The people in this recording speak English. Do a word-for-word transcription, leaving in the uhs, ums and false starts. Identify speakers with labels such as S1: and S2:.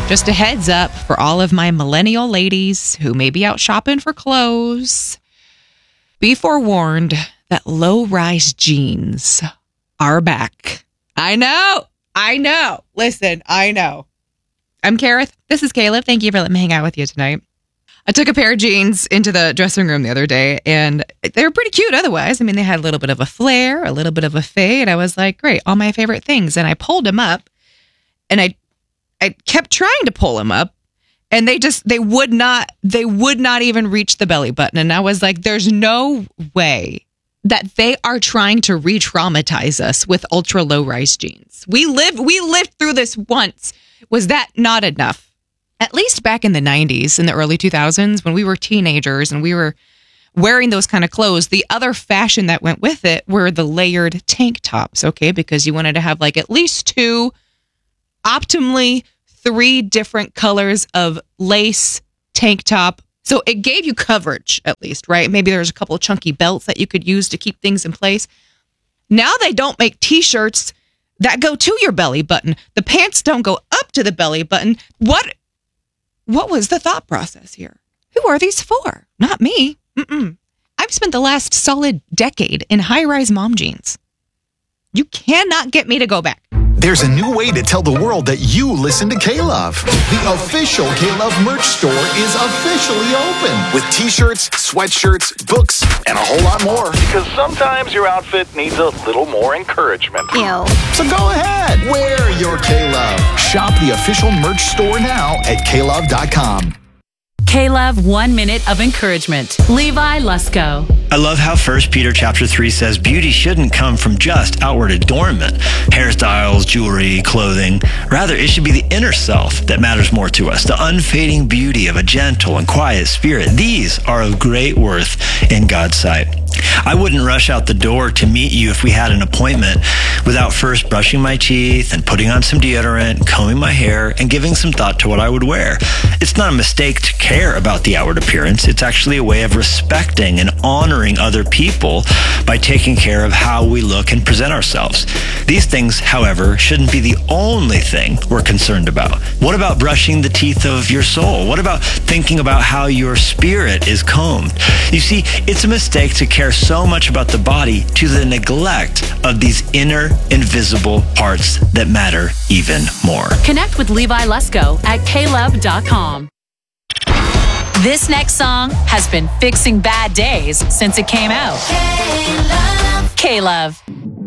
S1: Just a heads up for all of my millennial ladies who may be out shopping for clothes. Be forewarned that low-rise jeans are back. I know. I know. Listen, I know. I'm Kareth. This is Caleb. Thank you for letting me hang out with you tonight. I took a pair of jeans into the dressing room the other day, and they were pretty cute otherwise. I mean, they had a little bit of a flare, a little bit of a fade. I was like, great, all my favorite things. And I pulled them up, and I I kept trying to pull them up, and they just, they would not, they would not even reach the belly button. And I was like, there's no way that they are trying to re-traumatize us with ultra low-rise jeans. We live, we lived through this once. Was that not enough? At least back in the nineties, in the early two thousands, when we were teenagers and we were wearing those kind of clothes, the other fashion that went with it were the layered tank tops, okay? Because you wanted to have like at least two, optimally three different colors of lace tank top. So it gave you coverage at least, right? Maybe there's a couple of chunky belts that you could use to keep things in place. Now they don't make t-shirts that go to your belly button. The pants don't go up to the belly button. What what was the thought process here? Who are these for? Not me. Mm-mm. I've spent the last solid decade in high-rise mom jeans. You cannot get me to go back.
S2: There's a new way to tell the world that you listen to K-Love. The official K-Love merch store is officially open with t-shirts, sweatshirts, books, and a whole lot more.
S3: Because sometimes your outfit needs a little more encouragement.
S4: Ew.
S2: So go ahead, wear your K-Love. Shop the official merch store now at K love dot com.
S5: K-Love, one minute of encouragement. Levi Lusko.
S6: I love how First Peter chapter three says beauty shouldn't come from just outward adornment, hairstyles, jewelry, clothing. Rather, it should be the inner self that matters more to us, the unfading beauty of a gentle and quiet spirit. These are of great worth in God's sight. I wouldn't rush out the door to meet you if we had an appointment without first brushing my teeth and putting on some deodorant, combing my hair, and giving some thought to what I would wear. It's not a mistake to care about the outward appearance. It's actually a way of respecting and honoring other people by taking care of how we look and present ourselves. These things, however, shouldn't be the only thing we're concerned about. What about brushing the teeth of your soul? What about thinking about how your spirit is combed? You see, it's a mistake to care so much about the body to the neglect of these inner, invisible parts that matter even more.
S5: Connect with Levi Lusko at K love dot com. This next song has been fixing bad days since it came out. K-Love. K-Love.